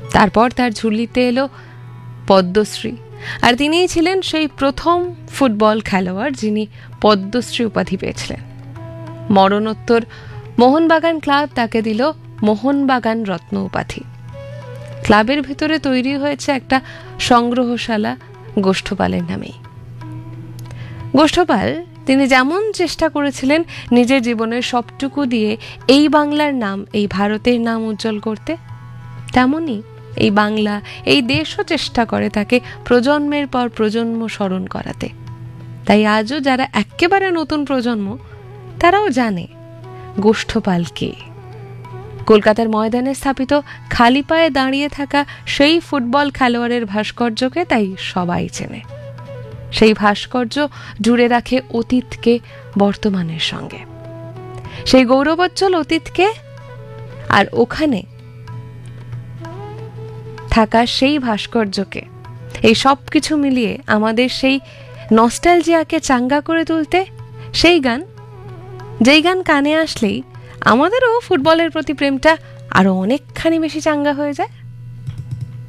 তারপর তার ঝুলিতে এলো পদ্মশ্রী, আর তিনিই ছিলেন সেই প্রথম ফুটবল খেলোয়াড় যিনি পদ্মশ্রী উপাধি পেয়েছিলেন। মরণোত্তর মোহনবাগান ক্লাব তাকে দিল মোহনবাগান রত্ন উপাধি। ক্লাবের ভিতরে তৈরি হয়েছে একটা সংগ্রহশালা গোষ্ঠপালের নামেই। গোষ্ঠপাল তিনি যেমন চেষ্টা করেছিলেন নিজের জীবনের সবটুকু দিয়ে এই বাংলার নাম, এই ভারতের নাম উজ্জ্বল করতে, তেমনি এই বাংলা, এই দেশও চেষ্টা করে তাকে প্রজন্মের পর প্রজন্ম স্মরণ করাতে। তাই আজও যারা একেবারে নতুন প্রজন্ম তারাও জানে গোষ্ঠপাল কে। কলকাতার ময়দানে স্থাপিত খালি পায়ে দাঁড়িয়ে থাকা সেই ফুটবল খেলোয়াড়ের ভাস্কর্যকে তাই সবাই চেনে। সেই ভাস্কর্য জুড়ে রাখে অতীতকে বর্তমানের সঙ্গে, সেই গৌরবোজ্জ্বল অতীতকে আর ওখানে থাকা সেই ভাস্কর্যকে, এই সব কিছু মিলিয়ে আমাদের সেই নস্টালজিয়াকে চাঙ্গা করে তুলতে সেই গান, যেই গান কানে আসলেই আমাদেরও ফুটবলের প্রতি প্রেমটা আরো অনেকখানি বেশি চাঙ্গা হয়ে যায়।